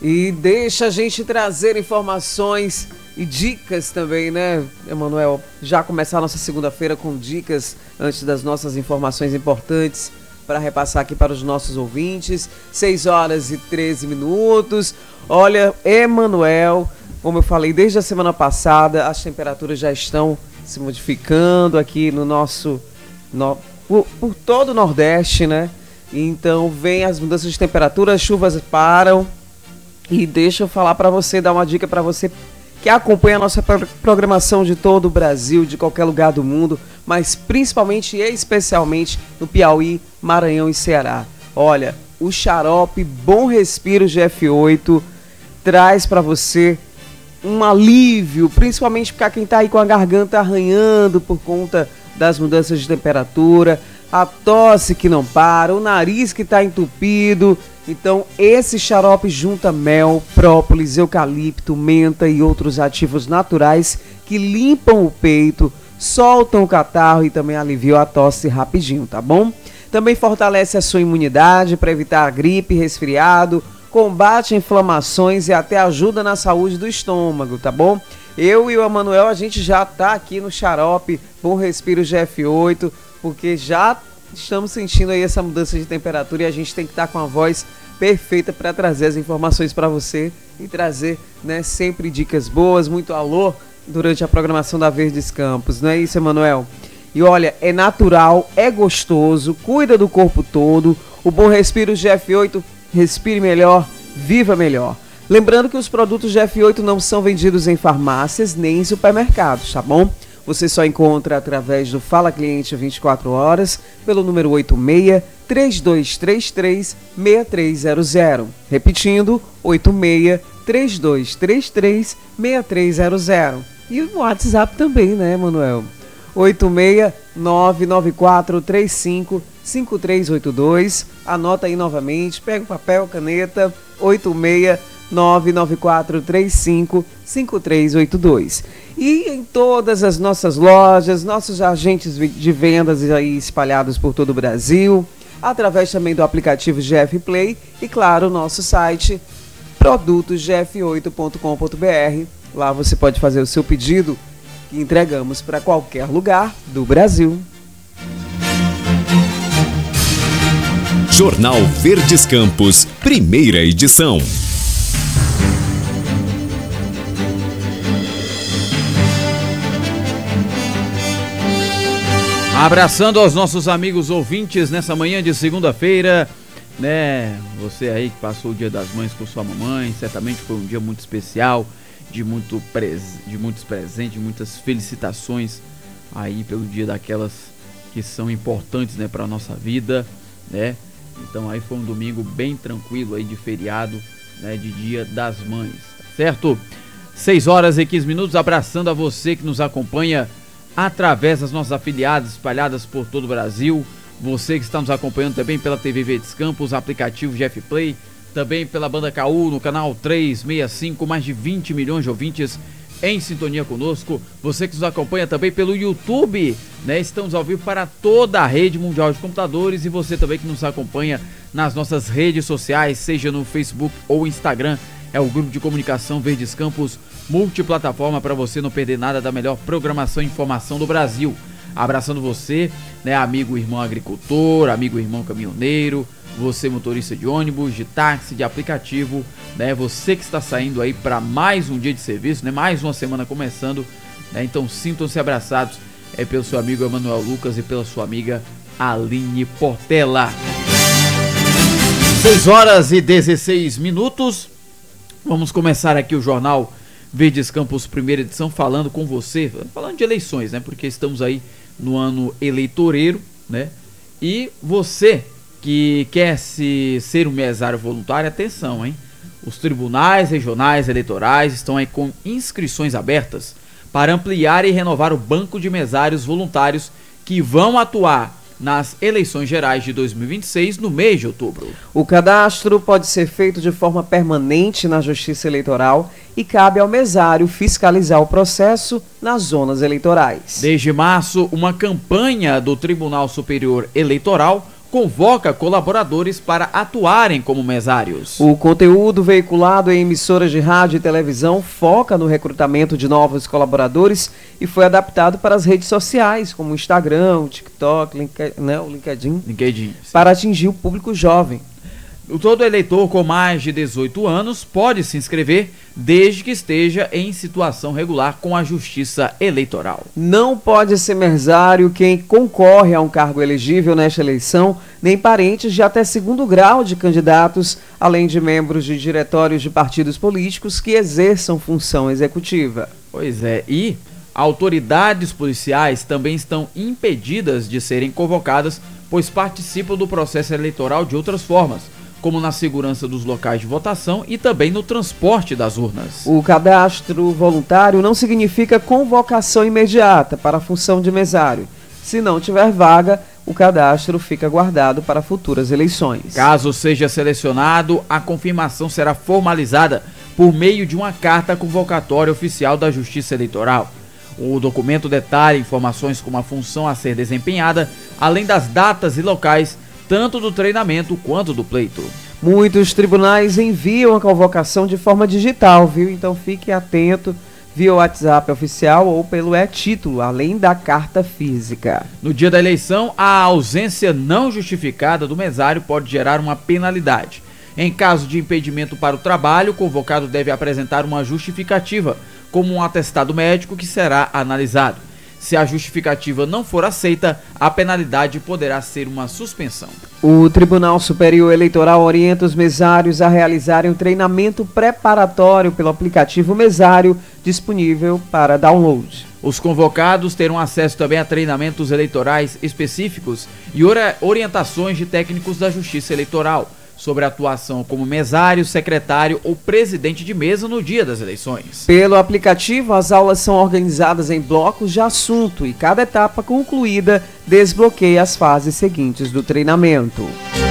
E deixa a gente trazer informações e dicas também, né, Emanuel? Já começar a nossa segunda-feira com dicas antes das nossas informações importantes para repassar aqui para os nossos ouvintes. 6h13. Olha, Emanuel, como eu falei desde a semana passada, as temperaturas já estão se modificando aqui no nosso... por todo o Nordeste, né? Então vem as mudanças de temperatura, as chuvas param. E deixa eu falar para você, dar uma dica para você que acompanha a nossa programação de todo o Brasil, de qualquer lugar do mundo, mas principalmente e especialmente no Piauí, Maranhão e Ceará. Olha, o xarope Bom Respiro GF8 traz para você um alívio, principalmente para quem está aí com a garganta arranhando por conta das mudanças de temperatura, a tosse que não para, o nariz que está entupido. Então esse xarope junta mel, própolis, eucalipto, menta e outros ativos naturais que limpam o peito, soltam o catarro e também aliviam a tosse rapidinho, tá bom? Também fortalece a sua imunidade para evitar gripe, resfriado, combate inflamações e até ajuda na saúde do estômago, tá bom? Eu e o Emanuel, a gente já tá aqui no xarope Bom Respiro GF8, porque já estamos sentindo aí essa mudança de temperatura e a gente tem que estar com a voz perfeita para trazer as informações para você e trazer, né, sempre dicas boas, muito alô durante a programação da Verdes Campos, não é isso, Emanuel? E olha, é natural, é gostoso, cuida do corpo todo. O Bom Respiro GF8, respire melhor, viva melhor. Lembrando que os produtos GF8 não são vendidos em farmácias nem em supermercados, tá bom? Você só encontra através do Fala Cliente 24 horas pelo número 86-3233-6300. Repetindo, 86-3233-6300. E o WhatsApp também, né, Manuel? 86-99435-5382. Anota aí novamente, pega o papel, caneta, 86-99435-5382. E em todas as nossas lojas, nossos agentes de vendas aí espalhados por todo o Brasil, através também do aplicativo GF Play e, claro, o nosso site produtosgf8.com.br. Lá você pode fazer o seu pedido que entregamos para qualquer lugar do Brasil. Jornal Verdes Campos, primeira edição. Abraçando aos nossos amigos ouvintes nessa manhã de segunda-feira, né? Você aí que passou o Dia das Mães com sua mamãe, certamente foi um dia muito especial, de muitos presentes, muitas felicitações aí pelo dia daquelas que são importantes, né, para a nossa vida, né? Então aí foi um domingo bem tranquilo aí de feriado, né, de Dia das Mães, tá certo? 6h15, abraçando a você que nos acompanha através das nossas afiliadas espalhadas por todo o Brasil, você que está nos acompanhando também pela TV Verdes Campos, aplicativo GF Play, também pela Banda KU no canal 365, mais de 20 milhões de ouvintes em sintonia conosco, você que nos acompanha também pelo YouTube, né? Estamos ao vivo para toda a rede mundial de computadores e você também que nos acompanha nas nossas redes sociais, seja no Facebook ou Instagram, é o grupo de comunicação Verdes Campos multiplataforma para você não perder nada da melhor programação e informação do Brasil. Abraçando você, né, amigo irmão agricultor, amigo irmão caminhoneiro, você motorista de ônibus, de táxi, de aplicativo, né, você que está saindo aí para mais um dia de serviço, né, mais uma semana começando, né, então sintam-se abraçados pelo seu amigo Emanuel Lucas e pela sua amiga Aline Portela. 6h16, vamos começar aqui o Jornal Verdes Campos, primeira edição, falando com você, falando de eleições, né? Porque estamos aí no ano eleitoreiro, né? E você que quer ser um mesário voluntário, atenção, hein? Os tribunais regionais eleitorais estão aí com inscrições abertas para ampliar e renovar o banco de mesários voluntários que vão atuar nas eleições gerais de 2026, no mês de outubro. O cadastro pode ser feito de forma permanente na Justiça Eleitoral e cabe ao mesário fiscalizar o processo nas zonas eleitorais. Desde março, uma campanha do Tribunal Superior Eleitoral convoca colaboradores para atuarem como mesários. O conteúdo veiculado em emissoras de rádio e televisão foca no recrutamento de novos colaboradores e foi adaptado para as redes sociais, como o Instagram, o TikTok, o LinkedIn, para atingir o público jovem. Todo eleitor com mais de 18 anos pode se inscrever desde que esteja em situação regular com a Justiça Eleitoral. Não pode ser mesário quem concorre a um cargo elegível nesta eleição, nem parentes de até segundo grau de candidatos, além de membros de diretórios de partidos políticos que exerçam função executiva. Pois é, e autoridades policiais também estão impedidas de serem convocadas, pois participam do processo eleitoral de outras formas, como na segurança dos locais de votação e também no transporte das urnas. O cadastro voluntário não significa convocação imediata para a função de mesário. Se não tiver vaga, o cadastro fica guardado para futuras eleições. Caso seja selecionado, a confirmação será formalizada por meio de uma carta convocatória oficial da Justiça Eleitoral. O documento detalha informações como a função a ser desempenhada, além das datas e locais tanto do treinamento quanto do pleito. Muitos tribunais enviam a convocação de forma digital, viu? Então fique atento via WhatsApp oficial ou pelo e-título, além da carta física. No dia da eleição, a ausência não justificada do mesário pode gerar uma penalidade. Em caso de impedimento para o trabalho, o convocado deve apresentar uma justificativa, como um atestado médico que será analisado. Se a justificativa não for aceita, a penalidade poderá ser uma suspensão. O Tribunal Superior Eleitoral orienta os mesários a realizarem um treinamento preparatório pelo aplicativo Mesário, disponível para download. Os convocados terão acesso também a treinamentos eleitorais específicos e orientações de técnicos da Justiça Eleitoral sobre a atuação como mesário, secretário ou presidente de mesa no dia das eleições. Pelo aplicativo, as aulas são organizadas em blocos de assunto e cada etapa concluída desbloqueia as fases seguintes do treinamento.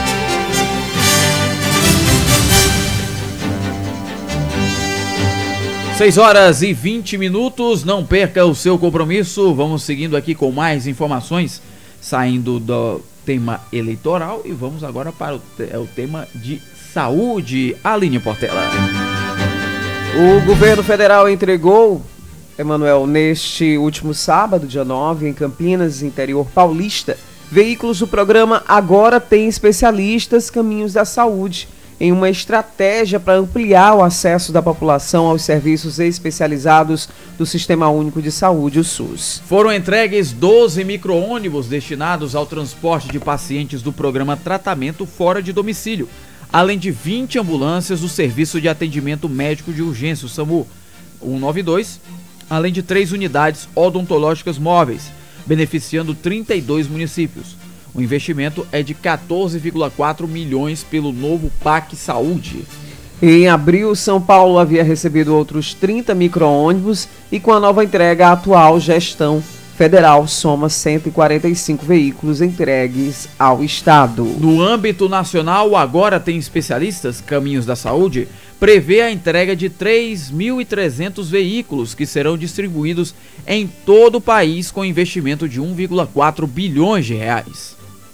Seis horas e 20 minutos, não perca o seu compromisso. Vamos seguindo aqui com mais informações, saindo do tema eleitoral e vamos agora para o tema de saúde. Aline Portela. O governo federal entregou, Emanuel, neste último sábado, dia 9, em Campinas, interior paulista, veículos do programa Agora Tem Especialistas Caminhos da Saúde, em uma estratégia para ampliar o acesso da população aos serviços especializados do Sistema Único de Saúde, o SUS. Foram entregues 12 micro-ônibus destinados ao transporte de pacientes do programa Tratamento Fora de Domicílio, além de 20 ambulâncias do Serviço de Atendimento Médico de Urgência, o SAMU 192, além de 3 unidades odontológicas móveis, beneficiando 32 municípios. O investimento é de 14,4 milhões pelo novo PAC Saúde. Em abril, São Paulo havia recebido outros 30 micro-ônibus e com a nova entrega, a atual gestão federal soma 145 veículos entregues ao Estado. No âmbito nacional, o Agora Tem Especialistas Caminhos da Saúde prevê a entrega de 3.300 veículos que serão distribuídos em todo o país com investimento de 1,4 bilhões de reais.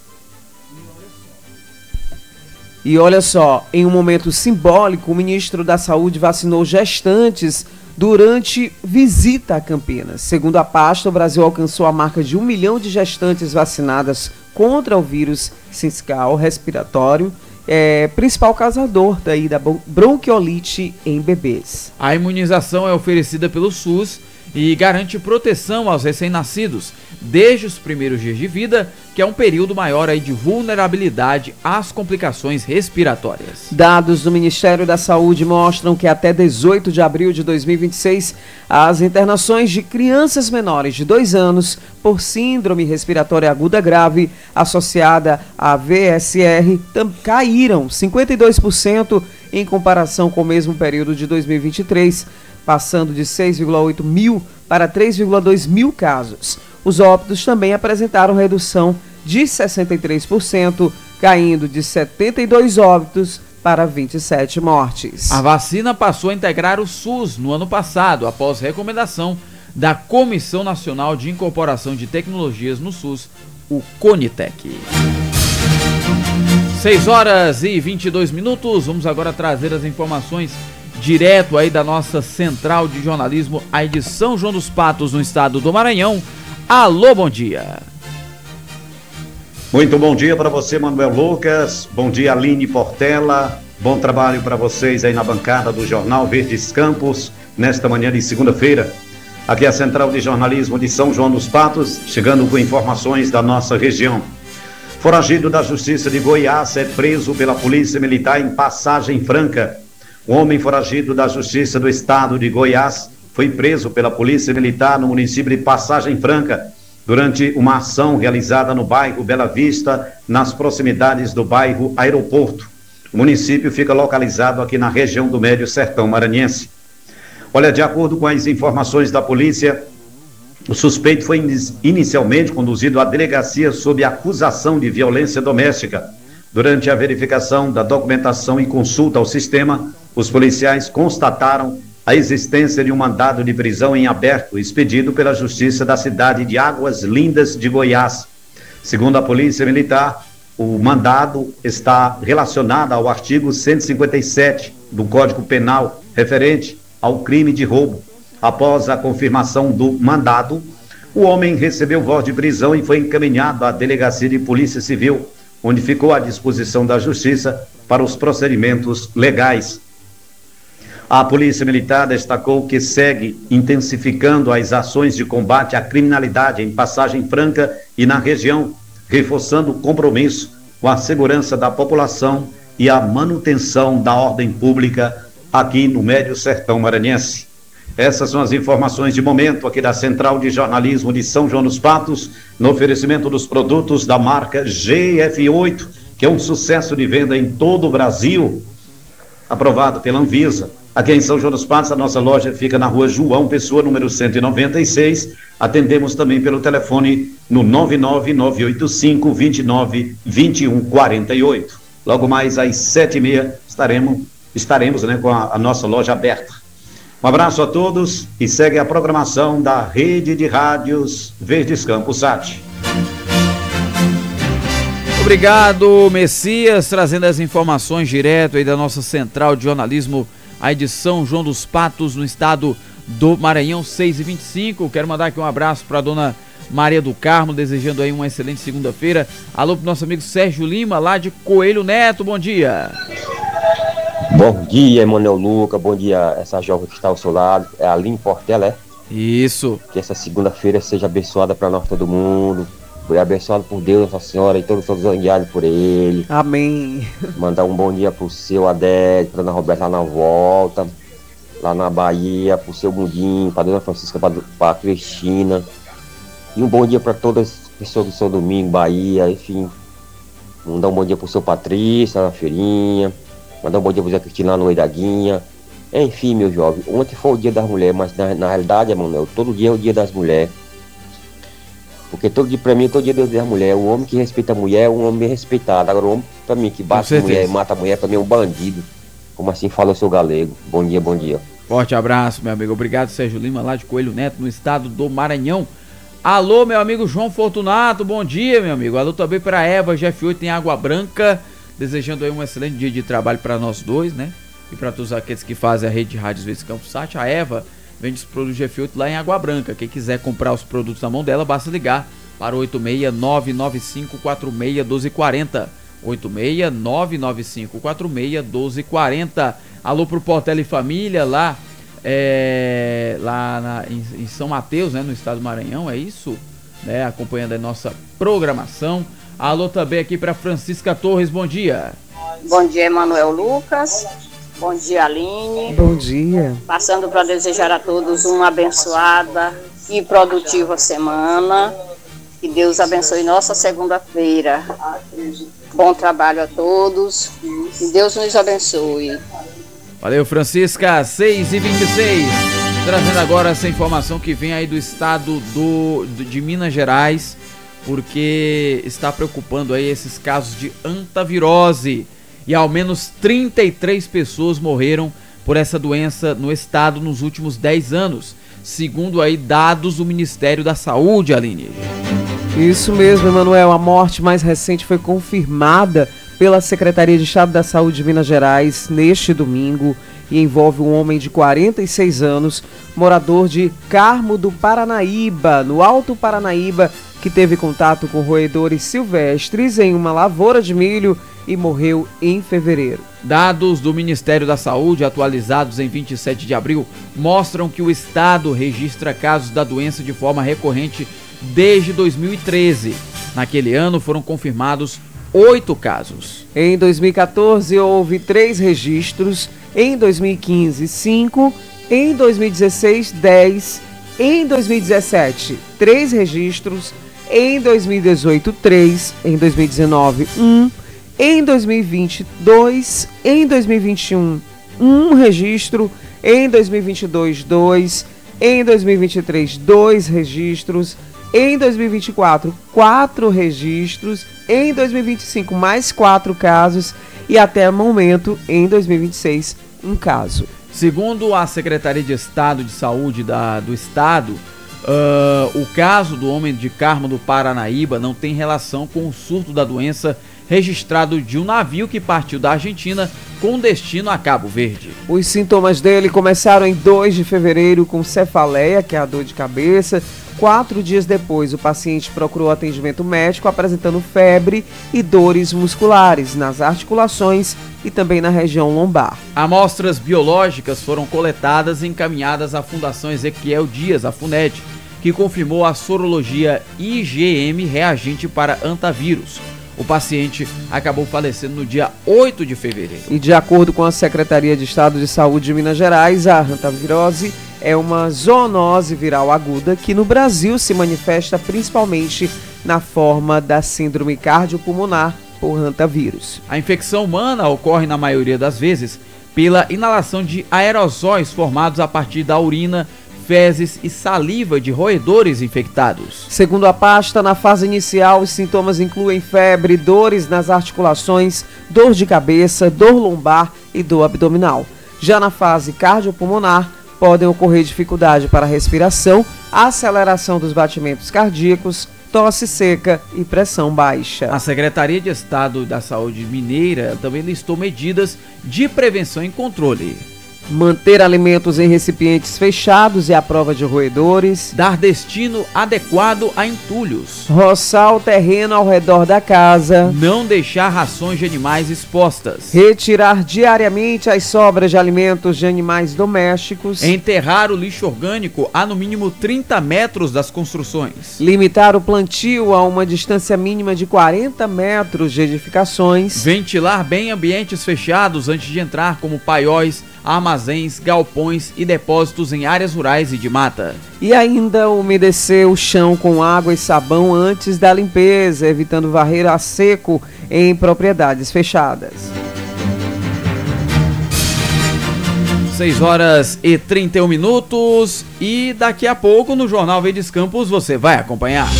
E olha só, em um momento simbólico, o ministro da Saúde vacinou gestantes durante visita a Campinas. Segundo a pasta, o Brasil alcançou a marca de 1 milhão de gestantes vacinadas contra o vírus sincicial respiratório, principal causador da bronquiolite em bebês. A imunização é oferecida pelo SUS e garante proteção aos recém-nascidos desde os primeiros dias de vida, que é um período maior aí de vulnerabilidade às complicações respiratórias. Dados do Ministério da Saúde mostram que até 18 de abril de 2026, as internações de crianças menores de 2 anos por síndrome respiratória aguda grave associada à VSR caíram 52% em comparação com o mesmo período de 2023, passando de 6,8 mil para 3,2 mil casos. Os óbitos também apresentaram redução de 63%, caindo de 72 óbitos para 27 mortes. A vacina passou a integrar o SUS no ano passado, após recomendação da Comissão Nacional de Incorporação de Tecnologias no SUS, o CONITEC. 6h22. Vamos agora trazer as informações direto aí da nossa central de jornalismo, aí de São João dos Patos, no estado do Maranhão. Alô, bom dia. Muito bom dia para você, Manuel Lucas. Bom dia, Aline Portela. Bom trabalho para vocês aí na bancada do Jornal Verdes Campos, nesta manhã de segunda-feira. Aqui é a Central de Jornalismo de São João dos Patos, chegando com informações da nossa região. Foragido da Justiça de Goiás é preso pela Polícia Militar em Passagem Franca. O homem foragido da Justiça do Estado de Goiás foi preso pela Polícia Militar no município de Passagem Franca, durante uma ação realizada no bairro Bela Vista, nas proximidades do bairro Aeroporto. O município fica localizado aqui na região do Médio Sertão Maranhense. Olha, de acordo com as informações da polícia, o suspeito foi inicialmente conduzido à delegacia sob acusação de violência doméstica. Durante a verificação da documentação e consulta ao sistema, os policiais constataram a existência de um mandado de prisão em aberto, expedido pela Justiça da cidade de Águas Lindas de Goiás. Segundo a Polícia Militar, o mandado está relacionado ao artigo 157 do Código Penal, referente ao crime de roubo. Após a confirmação do mandado, o homem recebeu voz de prisão e foi encaminhado à Delegacia de Polícia Civil, onde ficou à disposição da Justiça para os procedimentos legais. A Polícia Militar destacou que segue intensificando as ações de combate à criminalidade em Passagem Franca e na região, reforçando o compromisso com a segurança da população e a manutenção da ordem pública aqui no Médio Sertão Maranhense. Essas são as informações de momento aqui da Central de Jornalismo de São João dos Patos, no oferecimento dos produtos da marca GF8, que é um sucesso de venda em todo o Brasil, aprovado pela Anvisa. Aqui em São João dos Patos, a nossa loja fica na rua João Pessoa, número 196. Atendemos também pelo telefone no 99985-292148. Logo mais às 7h30 estaremos com a nossa loja aberta. Um abraço a todos e segue a programação da Rede de Rádios Verdes Campos SAT. Obrigado, Messias, trazendo as informações direto aí da nossa central de jornalismo aí de São João dos Patos, no estado do Maranhão, 6h25. Quero mandar aqui um abraço para a dona Maria do Carmo, desejando aí uma excelente segunda-feira. Alô pro nosso amigo Sérgio Lima, lá de Coelho Neto, bom dia. Bom dia, Manuel Lucas, bom dia essa jovem que está ao seu lado, é a Aline Portela, é? Isso. Que essa segunda-feira seja abençoada para nós todo mundo, foi abençoado por Deus, Nossa Senhora e todos os zangueados por Ele. Amém. Mandar um bom dia pro seu Adélio, pra Dona Roberta lá na volta, lá na Bahia, pro seu Mundinho, pra Dona Francisca, pra Cristina. E um bom dia para todas as pessoas do São Domingo, Bahia, enfim. Mandar um bom dia pro seu Patrícia, na feirinha. Mandar um bom dia pro Zé Cristina lá no Eidaguinha. Enfim, meu jovem, ontem foi o dia das mulheres, mas na realidade, Manuel, todo dia é o dia das mulheres. Porque todo dia, pra mim, todo dia é o dia das mulheres. O homem que respeita a mulher é um homem bem respeitado. Agora o homem, pra mim, que bate a mulher e mata a mulher, pra mim é um bandido. Como assim fala o seu galego. Bom dia, bom dia. Forte abraço, meu amigo. Obrigado, Sérgio Lima, lá de Coelho Neto, no estado do Maranhão. Alô, meu amigo João Fortunato, bom dia, meu amigo. Alô também para Eva, GF8 em Água Branca, desejando aí um excelente dia de trabalho para nós dois, né? E para todos aqueles que fazem a rede de rádios Verdes Campos SAT. A Eva vende os produtos GF8 lá em Água Branca. Quem quiser comprar os produtos na mão dela, basta ligar para 86995461240. 86995461240. Alô pro Portela e Família lá. Em São Mateus, né, no estado do Maranhão, é isso, né, acompanhando a nossa programação. Alô também aqui para Francisca Torres, bom dia. Bom dia, Manuel Lucas, bom dia, Aline. Bom dia. Passando para desejar a todos uma abençoada e produtiva semana, que Deus abençoe nossa segunda-feira. Bom trabalho a todos, que Deus nos abençoe. Valeu, Francisca, 6h26, trazendo agora essa informação que vem aí do estado de Minas Gerais, porque está preocupando aí esses casos de antavirose, e ao menos 33 pessoas morreram por essa doença no estado nos últimos 10 anos, segundo aí dados do Ministério da Saúde, Aline. Isso mesmo, Emanuel. A morte mais recente foi confirmada pela Secretaria de Estado da Saúde de Minas Gerais neste domingo e envolve um homem de 46 anos, morador de Carmo do Paranaíba, no Alto Paranaíba, que teve contato com roedores silvestres em uma lavoura de milho e morreu em fevereiro. Dados do Ministério da Saúde, atualizados em 27 de abril, mostram que o estado registra casos da doença de forma recorrente desde 2013. Naquele ano foram confirmados 8 casos. Em 2014 houve 3 registros, em 2015 5, em 2016 10, em 2017 3 registros, em 2018 3, em 2019 1, em 2020 2, em 2021 1 registro, em 2022 2, em 2023 2 registros, em 2024 4 registros, em 2025 mais 4 casos e até o momento em 2026 um caso. Segundo a Secretaria de Estado de Saúde do Estado, o caso do homem de Carmo do Paranaíba não tem relação com o surto da doença registrado de um navio que partiu da Argentina com destino a Cabo Verde. Os sintomas dele começaram em 2 de fevereiro com cefaleia, que é a dor de cabeça. 4 dias depois, o paciente procurou atendimento médico apresentando febre e dores musculares nas articulações e também na região lombar. Amostras biológicas foram coletadas e encaminhadas à Fundação Ezequiel Dias, a FUNED, que confirmou a sorologia IgM reagente para antavírus. O paciente acabou falecendo no dia 8 de fevereiro. E de acordo com a Secretaria de Estado de Saúde de Minas Gerais, a hantavirose é uma zoonose viral aguda que no Brasil se manifesta principalmente na forma da síndrome cardiopulmonar por hantavírus. A infecção humana ocorre na maioria das vezes pela inalação de aerosóis formados a partir da urina, fezes e saliva de roedores infectados. Segundo a pasta, na fase inicial, os sintomas incluem febre, dores nas articulações, dor de cabeça, dor lombar e dor abdominal. Já na fase cardiopulmonar, podem ocorrer dificuldade para a respiração, aceleração dos batimentos cardíacos, tosse seca e pressão baixa. A Secretaria de Estado da Saúde Mineira também listou medidas de prevenção e controle. Manter alimentos em recipientes fechados e à prova de roedores. Dar destino adequado a entulhos. Roçar o terreno ao redor da casa. Não deixar rações de animais expostas. Retirar diariamente as sobras de alimentos de animais domésticos. Enterrar o lixo orgânico a no mínimo 30 metros das construções. Limitar o plantio a uma distância mínima de 40 metros de edificações. Ventilar bem ambientes fechados antes de entrar, como paióis, armazéns, galpões e depósitos em áreas rurais e de mata. E ainda umedecer o chão com água e sabão antes da limpeza, evitando varrer a seco em propriedades fechadas. 6h31 e daqui a pouco no Jornal Verdes Campos você vai acompanhar.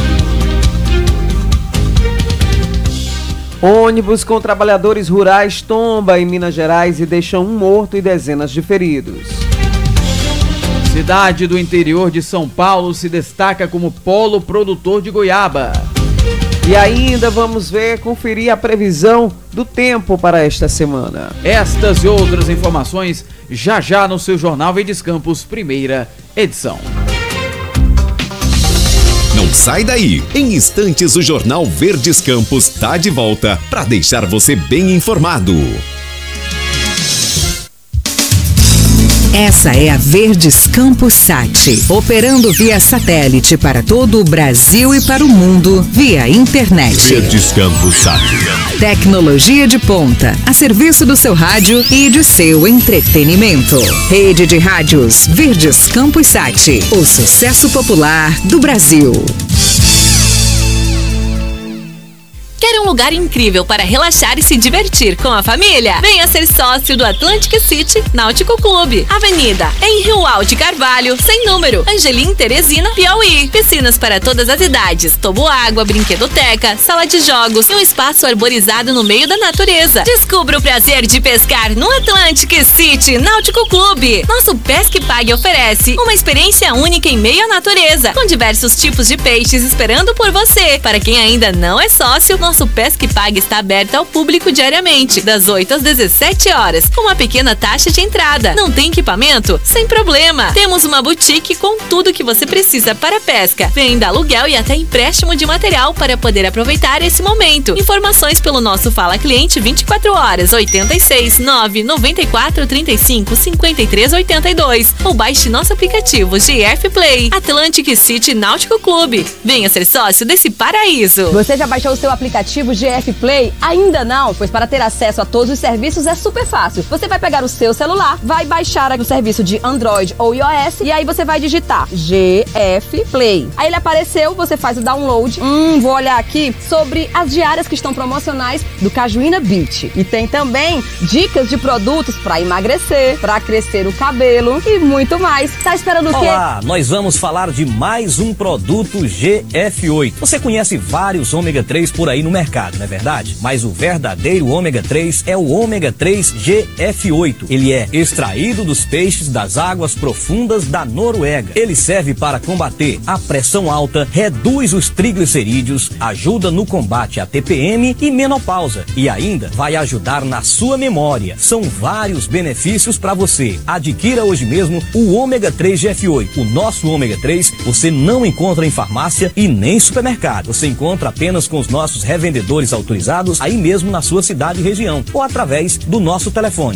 Ônibus com trabalhadores rurais tomba em Minas Gerais e deixam um morto e dezenas de feridos. Cidade do interior de São Paulo se destaca como polo produtor de goiaba. E ainda vamos conferir a previsão do tempo para esta semana. Estas e outras informações já no seu Jornal Verdes Campos, primeira edição. Não sai daí. Em instantes, o Jornal Verdes Campos está de volta para deixar você bem informado. Essa é a Verdes Campos Sat, operando via satélite para todo o Brasil e para o mundo via internet. Verdes Campos Sat. Tecnologia de ponta, a serviço do seu rádio e de seu entretenimento. Rede de rádios Verdes Campos Sat, o sucesso popular do Brasil. Quer um lugar incrível para relaxar e se divertir com a família? Venha ser sócio do Atlantic City Náutico Clube. Avenida em Rio Alto Carvalho, sem número, Angelim Teresina, Piauí. Piscinas para todas as idades, toboágua, brinquedoteca, sala de jogos e um espaço arborizado no meio da natureza. Descubra o prazer de pescar no Atlantic City Náutico Clube. Nosso Pesque Pague oferece uma experiência única em meio à natureza, com diversos tipos de peixes esperando por você. Para quem ainda não é sócio, nosso Pesque Pague está aberto ao público diariamente, das 8 às 17 horas, com uma pequena taxa de entrada. Não tem equipamento? Sem problema. Temos uma boutique com tudo que você precisa para pesca. Venda, aluguel e até empréstimo de material para poder aproveitar esse momento. Informações pelo nosso Fala Cliente 24 horas, 86 994 35 53 82, ou baixe nosso aplicativo GF Play. Atlantic City Náutico Clube. Venha ser sócio desse paraíso. Você já baixou o seu aplicativo GF Play? Ainda não? Pois para ter acesso a todos os serviços é super fácil. Você vai pegar o seu celular, vai baixar o serviço de Android ou iOS e aí você vai digitar GF Play. Aí ele apareceu, você faz o download. Vou olhar aqui sobre as diárias que estão promocionais do Cajuína Beach. E tem também dicas de produtos para emagrecer, para crescer o cabelo e muito mais. Tá esperando o quê? Olá, nós vamos falar de mais um produto GF8. Você conhece vários ômega 3 por aí no mercado, não é verdade? Mas o verdadeiro ômega 3 é o ômega 3 GF8. Ele é extraído dos peixes das águas profundas da Noruega. Ele serve para combater a pressão alta, reduz os triglicerídeos, ajuda no combate à TPM e menopausa. E ainda vai ajudar na sua memória. São vários benefícios para você. Adquira hoje mesmo o ômega 3 GF8. O nosso ômega 3 você não encontra em farmácia e nem supermercado. Você encontra apenas com os nossos revendedores autorizados aí mesmo na sua cidade e região, ou através do nosso telefone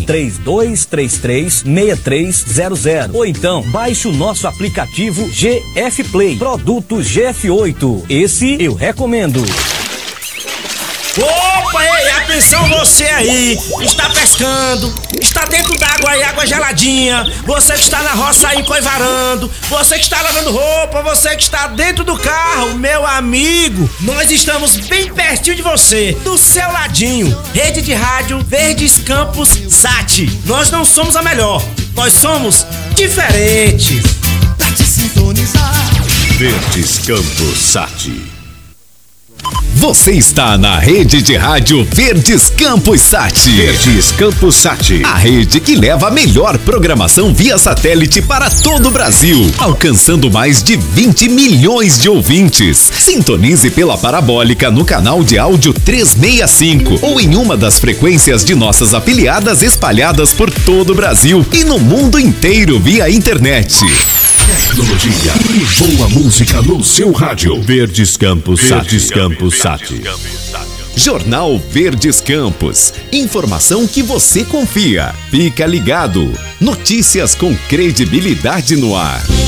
3233-6300, ou então baixe o nosso aplicativo GF Play, produto GF8. Esse eu recomendo. Opa, ei, atenção você aí, está pescando, está dentro d'água aí, água geladinha, você que está na roça aí encoivarando, você que está lavando roupa, você que está dentro do carro, meu amigo, nós estamos bem pertinho de você, do seu ladinho. Rede de rádio Verdes Campos Sat. Nós não somos a melhor, nós somos diferentes. Pra te sintonizar. Verdes Campos Sat. Você está na rede de rádio Verdes Campos Sat. Verdes Campos Sat, a rede que leva a melhor programação via satélite para todo o Brasil, alcançando mais de 20 milhões de ouvintes. Sintonize pela parabólica no canal de áudio 365 ou em uma das frequências de nossas afiliadas espalhadas por todo o Brasil e no mundo inteiro via internet. Tecnologia e boa música no seu rádio. Verdes Campos Sat. Verdes Campos Sat. Jornal Verdes Campos. Informação que você confia. Fica ligado. Notícias com credibilidade no ar.